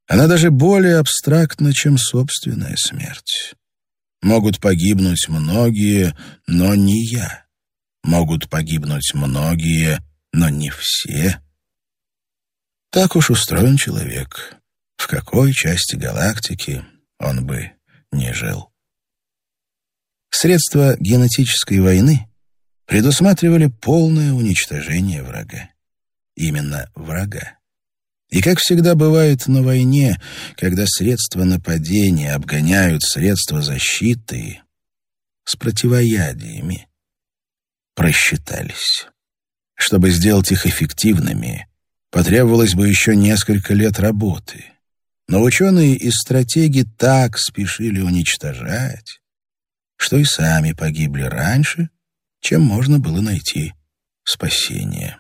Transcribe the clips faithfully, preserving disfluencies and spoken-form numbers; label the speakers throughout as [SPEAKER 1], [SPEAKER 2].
[SPEAKER 1] Она даже более абстрактна, чем собственная смерть. Могут погибнуть многие, но не я. Могут погибнуть многие, но не все. Так уж устроен человек. В какой части галактики он бы не жил. Средства генетической войны предусматривали полное уничтожение врага. Именно врага. И как всегда бывает на войне, когда средства нападения обгоняют средства защиты, с противоядиями просчитались. Чтобы сделать их эффективными, потребовалось бы еще несколько лет работы. Но ученые и стратеги так спешили уничтожать, что и сами погибли раньше, чем можно было найти спасение.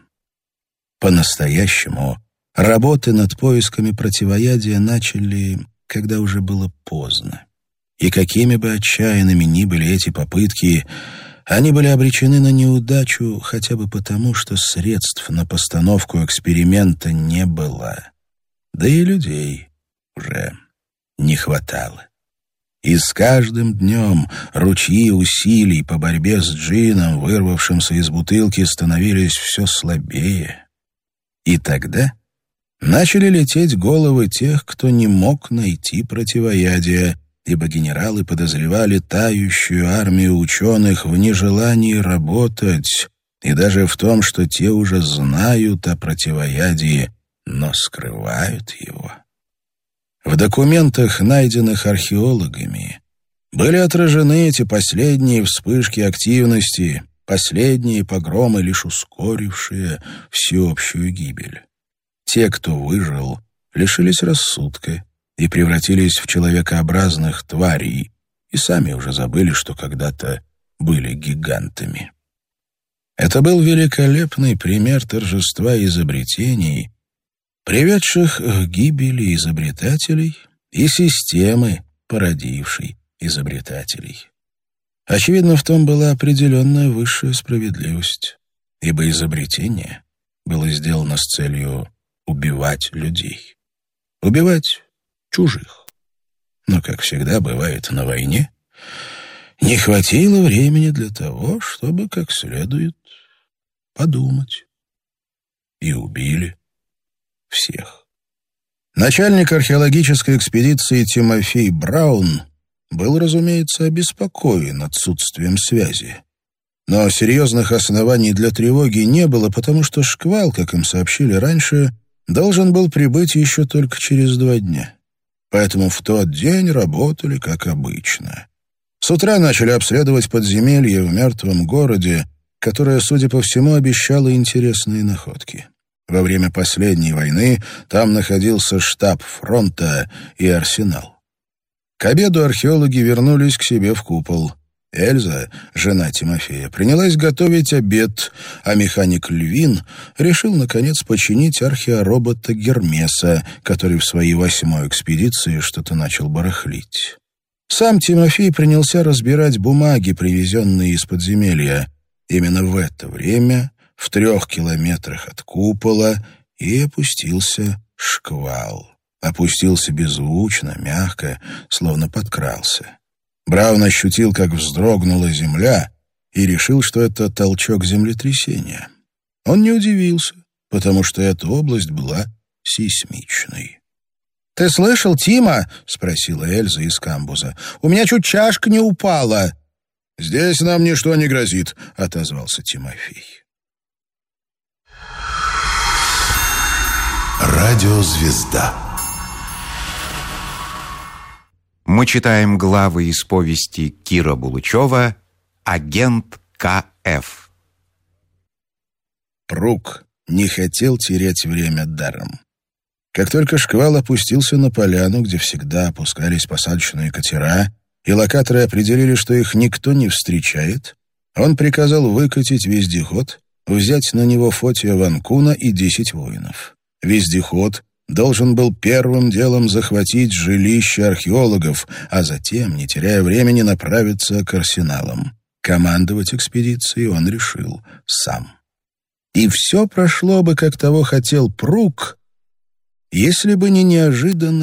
[SPEAKER 1] По-настоящему работы над поисками противоядия начали, когда уже было поздно. И какими бы отчаянными ни были эти попытки, они были обречены на неудачу хотя бы потому, что средств на постановку эксперимента не было. Да и людей уже не хватало. И с каждым днем ручьи усилий по борьбе с джином, вырвавшимся из бутылки, становились все слабее. И тогда начали лететь головы тех, кто не мог найти противоядия, ибо генералы подозревали тающую армию ученых в нежелании работать и даже в том, что те уже знают о противоядии, но скрывают его. В документах, найденных археологами, были отражены эти последние вспышки активности, последние погромы, лишь ускорившие всеобщую гибель. Те, кто выжил, лишились рассудка и превратились в человекообразных тварей, и сами уже забыли, что когда-то были гигантами. Это был великолепный пример торжества изобретений, приведших к гибели изобретателей и системы, породившей изобретателей. Очевидно, в том была определенная высшая справедливость, ибо изобретение было сделано с целью убивать людей. Убивать чужих. Но, как всегда бывает на войне, не хватило времени для того, чтобы как следует подумать. И убили всех. Начальник археологической экспедиции Тимофей Браун был, разумеется, обеспокоен отсутствием связи. Но серьезных оснований для тревоги не было, потому что шквал, как им сообщили раньше, должен был прибыть еще только через два дня. Поэтому в тот день работали как обычно. С утра начали обследовать подземелье в мертвом городе, которое, судя по всему, обещало интересные находки. Во время последней войны там находился штаб фронта и арсенал. К обеду археологи вернулись к себе в купол. Эльза, жена Тимофея, принялась готовить обед, а механик Львин решил, наконец, починить археоробота Гермеса, который в своей восьмой экспедиции что-то начал барахлить. Сам Тимофей принялся разбирать бумаги, привезенные из подземелья. Именно в это время, в трех километрах от купола, и опустился шквал. Опустился беззвучно, мягко, словно подкрался. Браун ощутил, как вздрогнула земля, и решил, что это толчок землетрясения. Он не удивился, потому что эта область была сейсмичной. «Ты слышал, Тима?» — спросила Эльза из камбуза. «У меня чуть чашка не упала». «Здесь нам ничто не грозит», — отозвался Тимофей.
[SPEAKER 2] Радиозвезда.
[SPEAKER 3] Мы читаем главы из повести Кира Булычева «Агент Ка Эф».
[SPEAKER 1] Прук не хотел терять время даром. Как только шквал опустился на поляну, где всегда опускались посадочные катера, и локаторы определили, что их никто не встречает, он приказал выкатить вездеход, взять на него Фотия Ванкуна и десять воинов. Вездеход должен был первым делом захватить жилище археологов, а затем, не теряя времени, направиться к арсеналам. Командовать экспедицией он решил сам. И все прошло бы, как того хотел Прук, если бы не неожиданный